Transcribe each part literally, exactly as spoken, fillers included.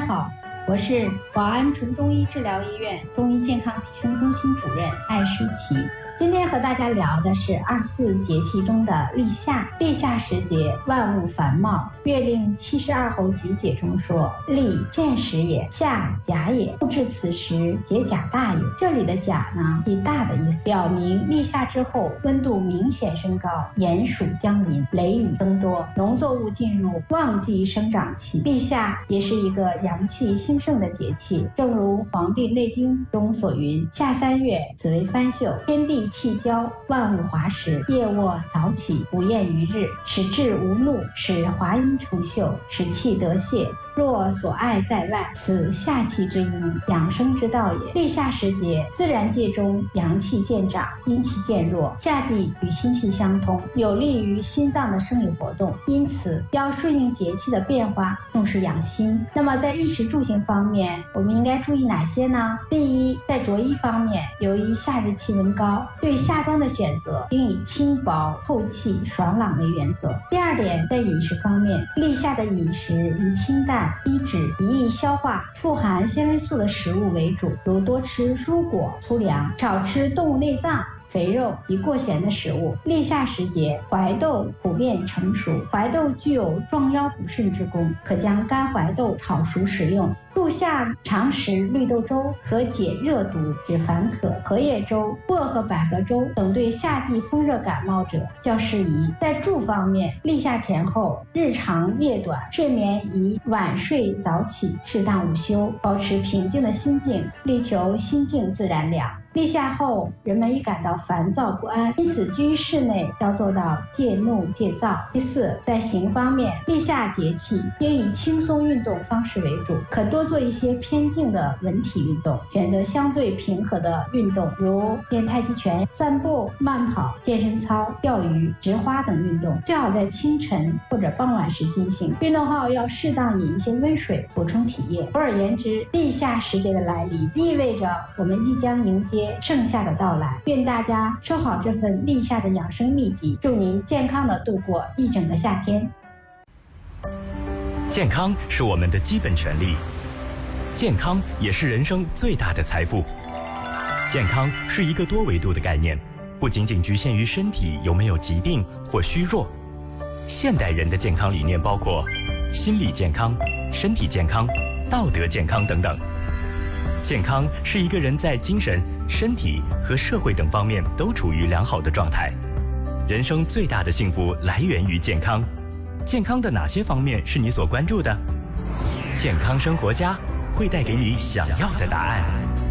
好，我是宝安纯中医治疗医院中医健康提升中心主任艾诗琪。今天和大家聊的是二十四节气中的立夏。立夏时节，万物繁茂。月令七十二候集解中说：“立，见始也；夏，甲也。故至此时，节甲大也。”这里的甲呢，即大的意思，表明立夏之后温度明显升高，炎暑将临，雷雨增多，农作物进入旺季生长期。立夏也是一个阳气兴盛的节气，正如《黄帝内经》中所云：“夏三月，此为番秀，天地气交，万物华实。夜卧早起，不厌于日，使志无怒，使华阴成秀，使气得泄。若所爱在外，此夏气之阴，养生之道也。”立夏时节，自然界中阳气渐长，阴气渐弱，夏季与心气相通，有利于心脏的生理活动，因此要顺应节气的变化，重视养心。那么在衣食住行方面，我们应该注意哪些呢？第一，在着衣方面，由于夏日气温高，对夏装的选择应以轻薄、透气、爽朗为原则。第二点，在饮食方面，立夏的饮食以清淡、低脂、易消化、富含纤维素的食物为主，如多吃蔬果、粗粮，少吃动物内脏、肥肉及过咸的食物。立夏时节，怀豆普遍成熟，怀豆具有壮腰补肾之功，可将干怀豆炒熟食用。入夏常食绿豆粥，可解热毒、止烦渴；荷叶粥、薄荷百合粥等对夏季风热感冒者较适宜。在住方面，立夏前后日长夜短，睡眠宜晚睡早起，适当午休，保持平静的心境，力求心静自然凉。立夏后，人们易感到烦躁不安，因此居于室内要做到戒怒戒躁。第四，在行方面，立夏节气应以轻松运动方式为主，可多做一些偏静的文体运动，选择相对平和的运动，如练太极拳、散步、慢跑、健身操、钓鱼、植花等运动，最好在清晨或者傍晚时进行。运动后要适当饮一些温水，补充体液。总而言之，立夏时节的来临，意味着我们即将迎接盛夏的到来。愿大家收好这份立夏的养生秘籍，祝您健康地度过一整个夏天。 健康是我们的基本权利，健康也是人生最大的财富。健康是一个多维度的概念，不仅仅局限于身体有没有疾病或虚弱。现代人的健康理念包括心理健康、身体健康、道德健康等等。健康是一个人在精神、身体和社会等方面都处于良好的状态。人生最大的幸福来源于健康。健康的哪些方面是你所关注的？健康生活家会带给你想要的答案。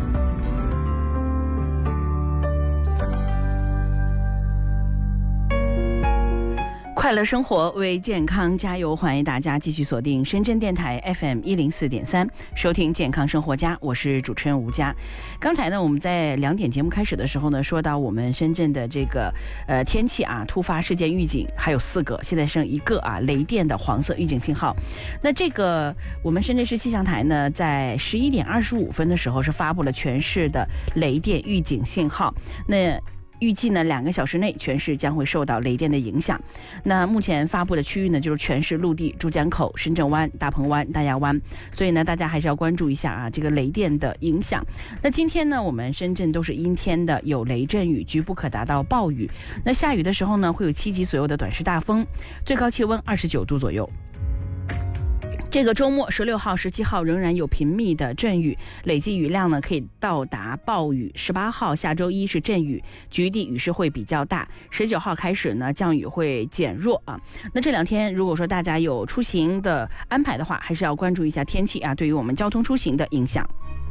快乐生活，为健康加油！欢迎大家继续锁定深圳电台 F M 一零四点三，收听健康生活家，我是主持人吴佳。刚才呢，我们在两点节目开始的时候呢，说到我们深圳的这个呃天气啊，突发事件预警还有四个，现在剩一个啊，雷电的黄色预警信号。那这个我们深圳市气象台呢，在十一点二十五分的时候是发布了全市的雷电预警信号。那预计呢，两个小时内全市将会受到雷电的影响。那目前发布的区域呢，就是全市陆地、珠江口、深圳湾、大鹏湾、大亚湾。所以呢，大家还是要关注一下啊，这个雷电的影响。那今天呢，我们深圳都是阴天的，有雷阵雨，局部可达到暴雨。那下雨的时候呢，会有七级左右的短时大风，最高气温二十九度左右。这个周末十六号、十七号仍然有频密的阵雨，累计雨量呢可以到达暴雨。十八号下周一是阵雨，局地雨势会比较大。十九号开始呢，降雨会减弱啊。那这两天如果说大家有出行的安排的话，还是要关注一下天气啊，对于我们交通出行的影响。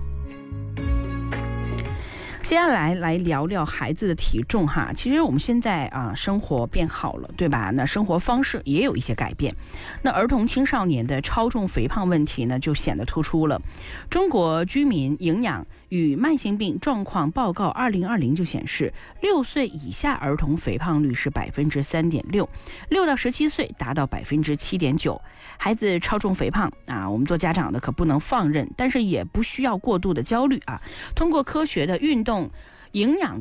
接下来来聊聊孩子的体重哈，其实我们现在啊生活变好了，对吧？那生活方式也有一些改变。那儿童青少年的超重肥胖问题呢，就显得突出了。中国居民营养与慢性病状况报告二零二零就显示，六岁以下儿童肥胖率是百分之三点六，六到十七岁达到百分之七点九。孩子超重肥胖啊，我们做家长的可不能放任，但是也不需要过度的焦虑啊。通过科学的运动、营养